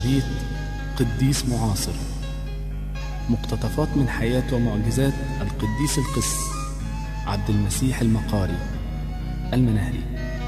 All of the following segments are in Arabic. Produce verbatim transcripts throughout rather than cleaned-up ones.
جيت قديس معاصر، مقتطفات من حياة ومعجزات القديس القس عبد المسيح المقاري المنهري.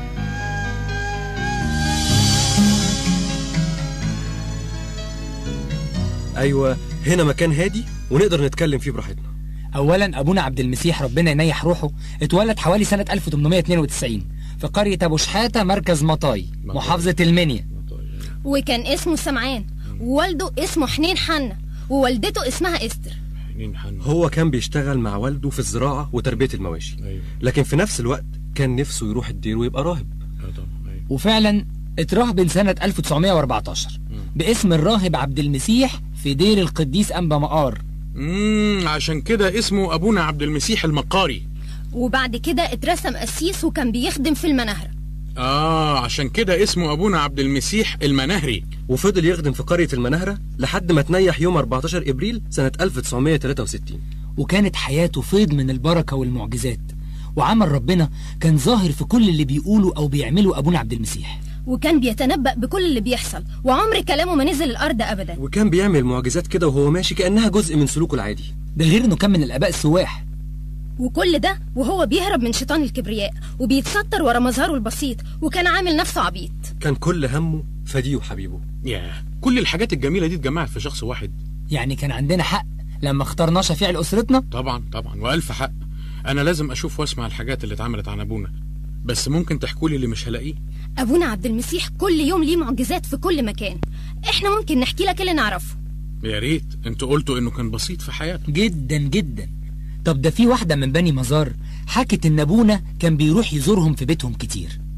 أيوة، هنا مكان هادي ونقدر نتكلم فيه براحتنا. أولا أبونا عبد المسيح ربنا ينيح روحه اتولد حوالي سنة ألف وثمانمائة واثنين وتسعين في قرية أبو شحاتة، مركز مطاي، محافظة المنيا. وكان اسمه سمعان، ووالده اسمه حنين حنة، ووالدته اسمها استر. حنين حنة. هو كان بيشتغل مع والده في الزراعة وتربية المواشي. أيوة. لكن في نفس الوقت كان نفسه يروح الدير ويبقى راهب. أيوة. وفعلا اتراهب سنة ألف وتسعمائة وأربعة عشر باسم الراهب عبد المسيح في دير القديس أنبا مقار. امم عشان كده اسمه أبونا عبد المسيح المقاري. وبعد كده اترسم قسيس وكان بيخدم في المناهرة. آه عشان كده اسمه أبونا عبد المسيح المناهري. وفضل يخدم في قرية المناهرة لحد ما تنيح يوم أربعة عشر إبريل سنة ألف وتسعمائة وثلاثة وستين. وكانت حياته فيض من البركة والمعجزات، وعمل ربنا كان ظاهر في كل اللي بيقوله أو بيعمله أبونا عبد المسيح. وكان بيتنبأ بكل اللي بيحصل، وعمر كلامه ما نزل الأرض أبدا. وكان بيعمل معجزات كده وهو ماشي كأنها جزء من سلوكه العادي. ده غير إنه كان من الآباء السواح. وكل ده وهو بيهرب من شيطان الكبرياء وبيتستر ورا مظهره البسيط، وكان عامل نفسه عبيط. كان كل همه فديه وحبيبه. ياه، كل الحاجات الجميلة دي اتجمعت في شخص واحد. يعني كان عندنا حق لما اخترناه شفيع لأسرتنا؟ طبعا طبعا وألف حق. أنا لازم أشوف واسمع الحاجات اللي اتعملت عن أبونا، بس ممكن تحكولي اللي مش هلاقيه؟ أبونا عبد المسيح كل يوم ليه معجزات في كل مكان، إحنا ممكن نحكي لك اللي نعرفه. يا ريت. انتوا قلتوا إنه كان بسيط في حياته. جدا جدا. طب ده في واحدة من بني مزار حكت إن أبونا كان بيروح يزورهم في بيتهم كتير.